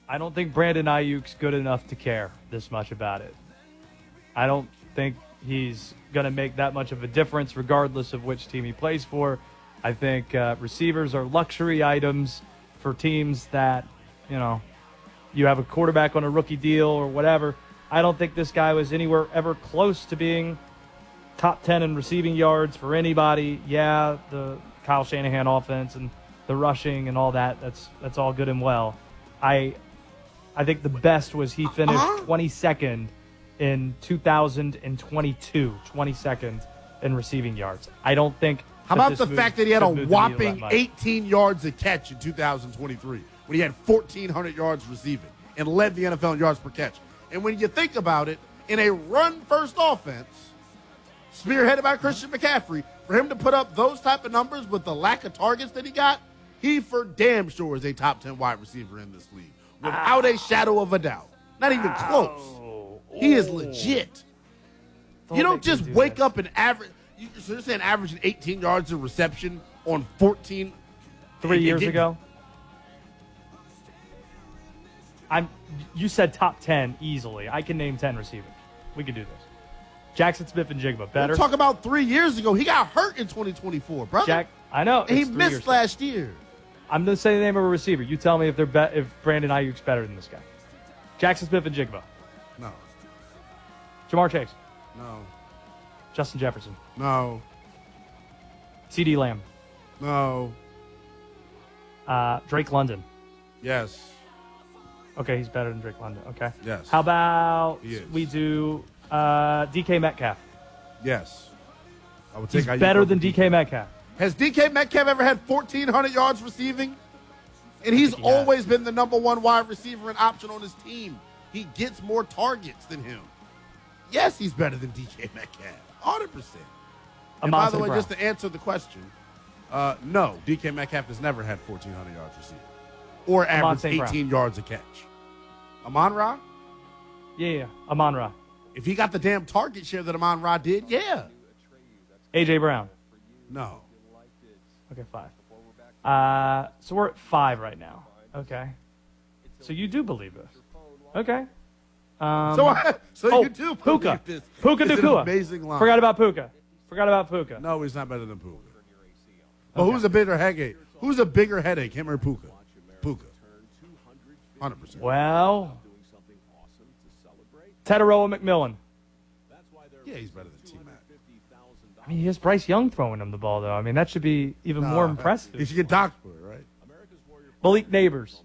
I don't think Brandon Ayuk's good enough to care this much about it. I don't think he's going to make that much of a difference regardless of which team he plays for. I think receivers are luxury items for teams that, you have a quarterback on a rookie deal or whatever. I don't think this guy was anywhere ever close to being top 10 in receiving yards for anybody. Yeah, the Kyle Shanahan offense and the rushing and all that, that's all good and well. I think the best was he finished 22nd in 2022, 22nd in receiving yards. I don't think. How about the fact that he had a whopping 18 yards a catch in 2023 when he had 1,400 yards receiving and led the NFL in yards per catch? And when you think about it, in a run-first offense, spearheaded by Christian McCaffrey, for him to put up those type of numbers with the lack of targets that he got, he for damn sure is a top 10 wide receiver in this league. Without a shadow of a doubt. Not even close. He is legit. You don't just wake up and average. So you're saying averaging 18 yards of reception on 14 3 years ago? You said top 10 easily. I can name 10 receivers. We can do this. Jackson Smith-Njigba, better. We're talking about 3 years ago. He got hurt in 2024, brother. I know. And he missed last year. I'm going to say the name of a receiver. You tell me if if Brandon Ayuk's better than this guy. Jackson Smith-Njigba. No. Jamar Chase. No. Justin Jefferson. No. CeeDee Lamb. No. Drake London. Yes. Okay, he's better than Drake London. Okay. Yes. How about we do DK Metcalf? Yes. I would take. He's better than DK Metcalf. Has DK Metcalf ever had 1,400 yards receiving? And he's always been the number one wide receiver and option on his team. He gets more targets than him. Yes, he's better than DK Metcalf. 100%. And by the way, just to answer the question, no, DK Metcalf has never had 1,400 yards receiving. Or averaged 18 yards a catch. Amon-Ra? Yeah, Amon-Ra. If he got the damn target share that Amon-Ra did, yeah. A.J. Brown? No. Okay, 5. So we're at 5 right now. Okay. So you do believe this. Okay. You do Puka. This. Puka Nacua. Amazing line. Forgot about Puka. No, he's not better than Puka. But who's a bigger headache? Who's a bigger headache, him or Puka? Puka. 100%. Well, Teteroa McMillan. Yeah, he's better than T-Mac. I mean, he has Bryce Young throwing him the ball, though. I mean, that should be even more impressive. He should get docked for it, right? Malik Neighbors.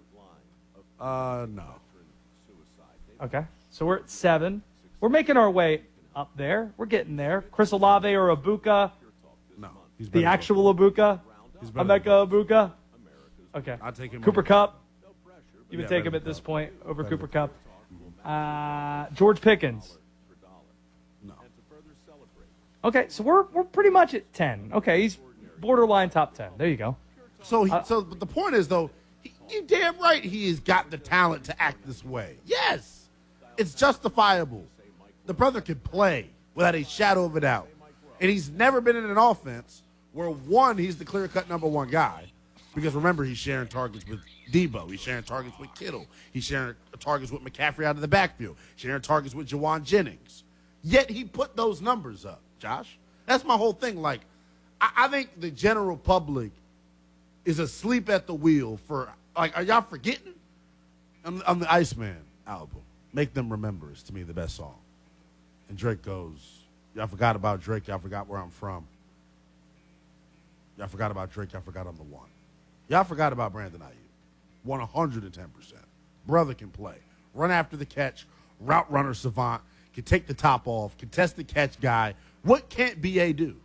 No. Okay, so we're at 7. We're making our way up there. We're getting there. Chris Olave or Ibuka? No. The actual Ibuka? Emeka Ibuka? Okay. I'll take him. Cooper Kupp? You would take him at this point over Cooper Kupp. George Pickens? No. Okay, so we're pretty much at 10. Okay, he's borderline top 10. There you go. So but the point is, though, you're damn right he has got the talent to act this way. Yes. It's justifiable. The brother can play without a shadow of a doubt. And he's never been in an offense where, one, he's the clear-cut number one guy. Because, remember, he's sharing targets with Debo. He's sharing targets with Kittle. He's sharing targets with McCaffrey out of the backfield. Sharing targets with Jawan Jennings. Yet he put those numbers up, Josh. That's my whole thing. Like, I think the general public is asleep at the wheel for, like, are y'all forgetting? On the Iceman album, Make Them Remember is, to me, the best song. And Drake goes, y'all forgot about Drake. Y'all forgot where I'm from. Y'all forgot about Drake. Y'all forgot I'm the one. Y'all forgot about Brandon Ayuk. 110%. Brother can play. Run after the catch. Route runner savant. Can take the top off. Contest the catch guy. What can't B.A. do?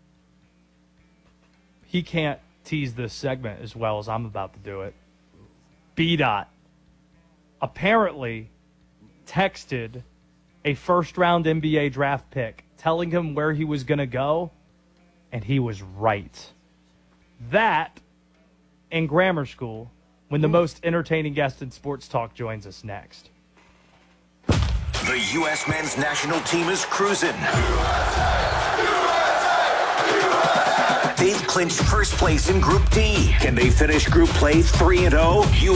He can't tease this segment as well as I'm about to do it. B-Dot apparently texted a first-round NBA draft pick telling him where he was going to go, and he was right. That and grammar school when the most entertaining guest in sports talk joins us next. The U.S. men's national team is cruising. They've clinched first place in Group D. Can they finish group play 3-0?